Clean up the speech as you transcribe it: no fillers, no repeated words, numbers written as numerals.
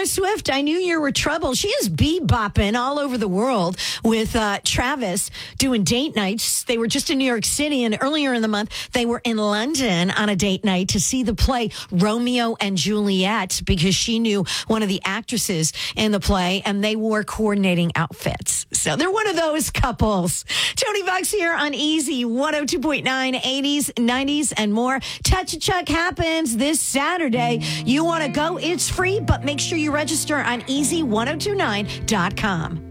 Swift, I Knew You Were Trouble. She is bebopping all over the world with Travis doing date nights. They were just in New York City, and earlier in the month, they were in London on a date night to see the play Romeo and Juliet because she knew one of the actresses in the play, and they wore coordinating outfits. So they're one of those couples. Tony Vox here on Easy 102.9, 80s, 90s, and more. Touch a Chuck happens this Saturday. You want to go? It's free, but make sure you register on easy1029.com.